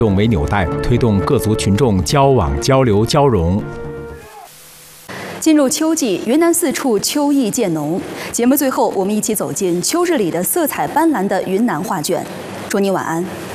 用为纽带，推动各族群众交往、交流、交融。 进入秋季，云南四处秋意渐浓。节目最后，我们一起走进秋日里的色彩斑斓的云南画卷。祝您晚安。